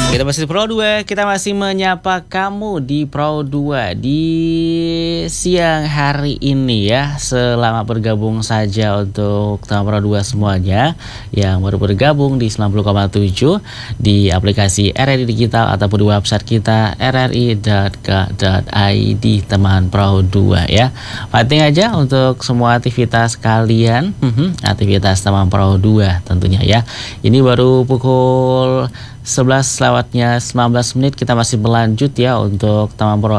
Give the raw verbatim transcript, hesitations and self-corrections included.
Kita masih di Pro dua, kita masih menyapa kamu di Pro dua di siang hari ini ya. Selamat bergabung saja untuk teman Pro dua semuanya yang baru bergabung di sembilan puluh koma tujuh di aplikasi R R I Digital ataupun di website kita r r i dot co dot i d teman Pro dua ya. Penting aja untuk semua aktivitas kalian, aktivitas teman Pro dua tentunya ya. Ini baru pukul sebelas lewatnya sembilan belas menit, kita masih berlanjut ya untuk teman Pro